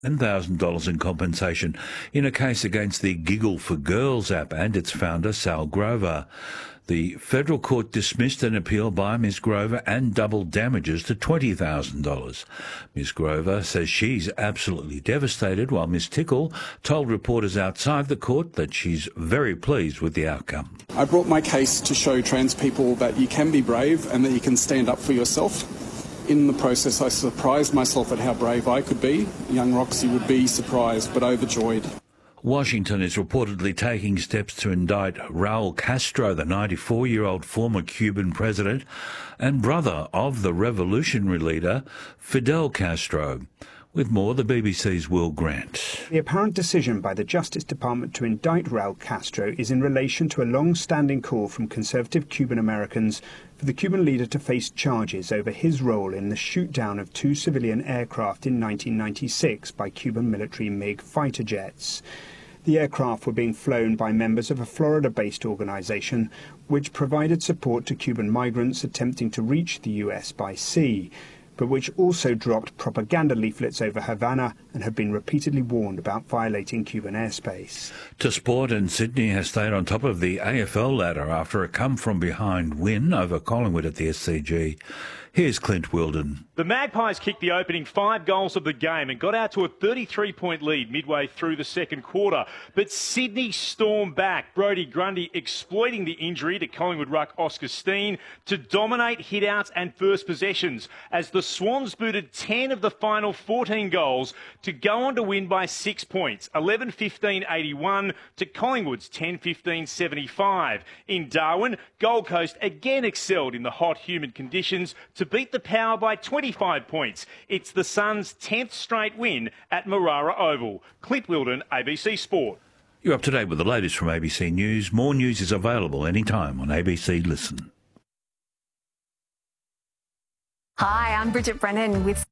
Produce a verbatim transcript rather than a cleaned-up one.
ten thousand dollars in compensation in a case against the Giggle for Girls app and its founder, Sal Grover. The federal court dismissed an appeal by Miz Grover and doubled damages to twenty thousand dollars. Miz Grover says she's absolutely devastated, while Miz Tickle told reporters outside the court that she's very pleased with the outcome. I brought my case to show trans people that you can be brave and that you can stand up for yourself. In the process, I surprised myself at how brave I could be. Young Roxy would be surprised but overjoyed. Washington is reportedly taking steps to indict Raul Castro, the ninety-four-year-old former Cuban president and brother of the revolutionary leader Fidel Castro. With more, the B B C's Will Grant. The apparent decision by the Justice Department to indict Raul Castro is in relation to a long-standing call from conservative Cuban Americans for the Cuban leader to face charges over his role in the shoot-down of two civilian aircraft in nineteen ninety-six by Cuban military MiG fighter jets. The aircraft were being flown by members of a Florida-based organization which provided support to Cuban migrants attempting to reach the U S by sea, but which also dropped propaganda leaflets over Havana and have been repeatedly warned about violating Cuban airspace. To sport, and Sydney has stayed on top of the A F L ladder after a come-from-behind win over Collingwood at the S C G. Here's Clint Wilden. The Magpies kicked the opening five goals of the game and got out to a thirty-three point lead midway through the second quarter. But Sydney stormed back, Brodie Grundy exploiting the injury to Collingwood ruck Oscar Steen to dominate hit-outs and first possessions as the Swans booted ten of the final fourteen goals to go on to win by six points, eleven fifteen eighty-one to Collingwood's ten fifteen seventy-five. In Darwin, Gold Coast again excelled in the hot, humid conditions to beat the Power by twenty-five points. It's the Suns' tenth straight win at Marara Oval. Clint Wilden, A B C Sport. You're up to date with the latest from A B C News. More news is available anytime on A B C Listen. Hi, I'm Bridget Brennan with